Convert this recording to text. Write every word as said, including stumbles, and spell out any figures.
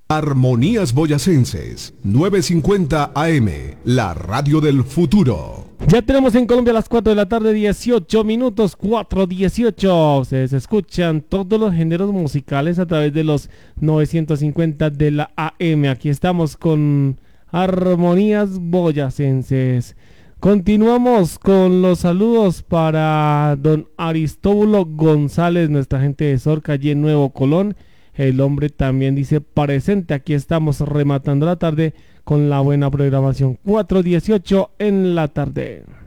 Armonías Boyacenses, novecientos cincuenta A M, la radio del futuro. Ya tenemos en Colombia las cuatro de la tarde, dieciocho minutos, cuatro dieciocho. Ustedes escuchan todos los géneros musicales a través de los novecientos cincuenta de la A M. Aquí estamos con Armonías Boyacenses. Continuamos con los saludos para don Aristóbulo González, nuestra gente de Sor, calle Nuevo Colón. El hombre también dice presente. Aquí estamos rematando la tarde con la buena programación. cuatro dieciocho en la tarde.